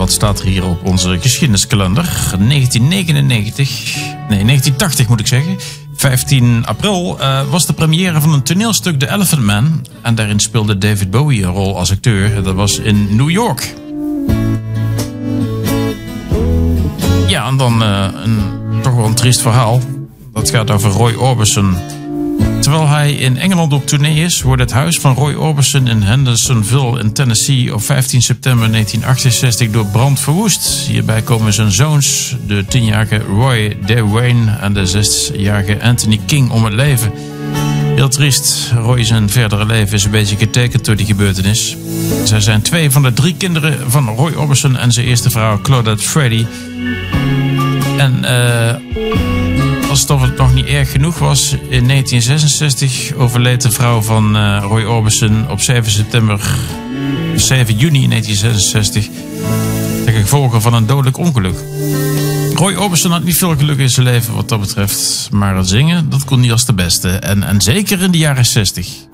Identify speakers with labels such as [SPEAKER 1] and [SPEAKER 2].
[SPEAKER 1] wat staat er hier op onze geschiedeniskalender? 1980 moet ik zeggen. 15 april was de première van een toneelstuk The Elephant Man. En daarin speelde David Bowie een rol als acteur. Dat was in New York. Ja, en dan toch wel een triest verhaal. Dat gaat over Roy Orbison. Terwijl hij in Engeland op tournee is, wordt het huis van Roy Orbison in Hendersonville in Tennessee op 15 september 1968 door brand verwoest. Hierbij komen zijn zoons, de 10-jarige Roy DeWayne en de 6-jarige Anthony King om het leven. Heel triest, Roy zijn verdere leven is een beetje getekend door die gebeurtenis. Zij zijn 2 van de 3 kinderen van Roy Orbison en zijn eerste vrouw Claudette Freddy. En als het nog niet erg genoeg was, in 1966 overleed de vrouw van Roy Orbison op 7 juni 1966 ten gevolge van een dodelijk ongeluk. Roy Orbison had niet veel geluk in zijn leven wat dat betreft, maar het zingen, dat kon niet als de beste. En zeker in de jaren 60.